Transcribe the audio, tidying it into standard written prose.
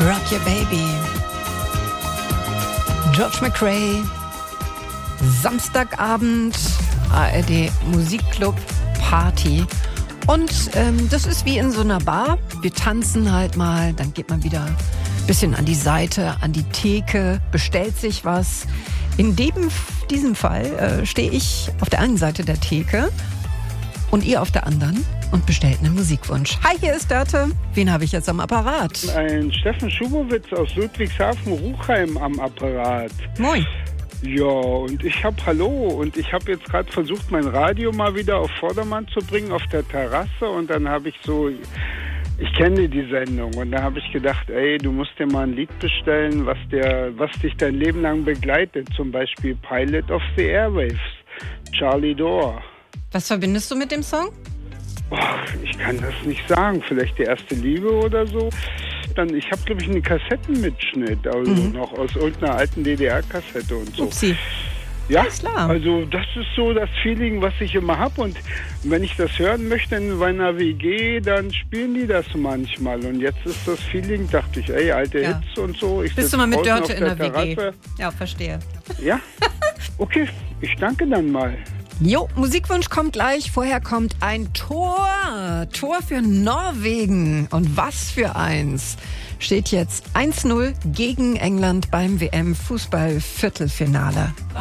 Rock Your Baby. George McRae. Samstagabend, ARD Musikclub Party. Und das ist wie in so einer Bar. Wir tanzen halt mal, dann geht man wieder ein bisschen an die Seite, an die Theke, bestellt sich was. In diesem Fall stehe ich auf der einen Seite der Theke und ihr auf der anderen und bestellt einen Musikwunsch. Hi, hier ist Dörte. Wen habe ich jetzt am Apparat? Ein Steffen Schubowitz aus Ludwigshafen-Ruchheim am Apparat. Moin. Ja, und ich habe jetzt gerade versucht, mein Radio mal wieder auf Vordermann zu bringen auf der Terrasse und dann habe ich kenne die Sendung und da habe ich gedacht, ey, du musst dir mal ein Lied bestellen, was dich dein Leben lang begleitet, zum Beispiel Pilot of the Airwaves, Charlie Dore. Was verbindest du mit dem Song? Ich kann das nicht sagen, vielleicht die erste Liebe oder so. Ich habe, glaube ich, einen Kassettenmitschnitt, also noch aus irgendeiner alten DDR-Kassette und so. Upsi. Ja, klar. Also das ist so das Feeling, was ich immer habe. Und wenn ich das hören möchte in meiner WG, dann spielen die das manchmal. Und jetzt ist das Feeling, dachte ich, ey, alte Hits und so. Bist du mal mit Dörte in der WG? Ja, verstehe. Ja? Okay, ich danke dann mal. Jo, Musikwunsch kommt gleich. Vorher kommt ein Tor. Tor für Norwegen. Und was für eins. Steht jetzt 1-0 gegen England beim WM-Fußball-Viertelfinale.